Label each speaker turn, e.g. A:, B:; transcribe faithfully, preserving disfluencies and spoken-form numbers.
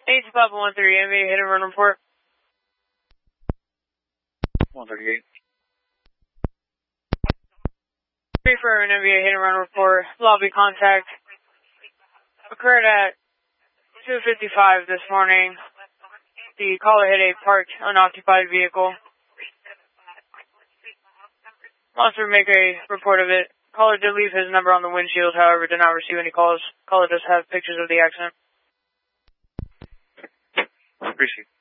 A: eight to Papa one thirty-eight, N V A hit and run report.
B: one thirty-eight.
A: Three for an N V A hit and run report. Lobby contact occurred at two fifty-five this morning. The caller hit a parked, unoccupied vehicle. Wants to make a report of it. Caller did leave his number on the windshield, however, did not receive any calls. Caller does have pictures of the accident.
B: Appreciate it.